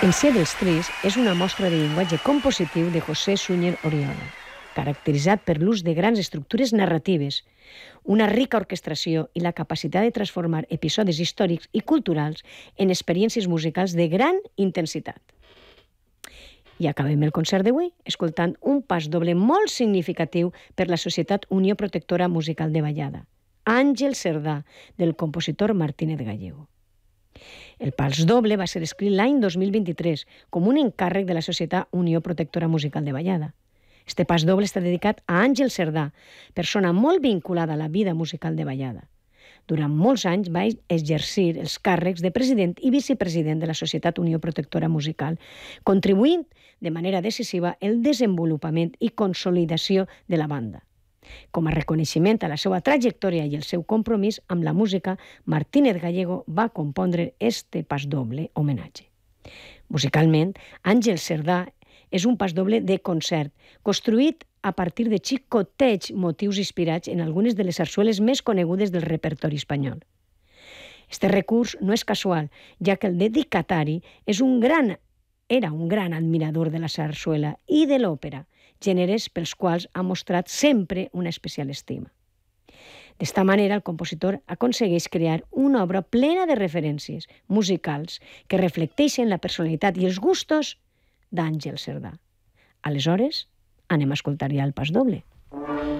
El Cie dels Tris és una mostra de llenguatge compositiu de José Súñer Oriola, caracteritzat per l'ús de grans estructures narratives, una rica orquestració i la capacitat de transformar episodis històrics i culturals en experiències musicals de gran intensitat. I acabem el concert d'avui escoltant un pas doble molt significatiu per la Societat Unió Protectora Musical de Vallada, Àngel Cerdà, del compositor Martínez Gallego. El pas doble va ser escrit l'any 2023 com un encàrrec de la Societat Unió Protectora Musical de Vallada. Este pas doble està dedicat a Àngel Cerdà, persona molt vinculada a la vida musical de Vallada. Durant molts anys va exercir els càrrecs de president i vicepresident de la Societat Unió Protectora Musical, contribuint de manera decisiva el desenvolupament i consolidació de la banda. Com a reconeixement a la seva trajectòria i el seu compromís amb la música, Martínez Gallego va compondre este pas doble homenatge. Musicalment, Àngel Cerdà és un pas doble de concert, construït a partir de xicotets motius inspirats en algunes de les sarsueles més conegudes del repertori espanyol. Este recurs no és casual, ja que el dedicatari era un gran admirador de la sarsuela i de l'òpera, gèneres pels quals ha mostrat sempre una especial estima. D'esta manera, el compositor aconsegueix crear una obra plena de referències musicals que reflecteixen la personalitat i els gustos d'Àngel Cerdà. Aleshores, anem a escoltar ja el pas doble.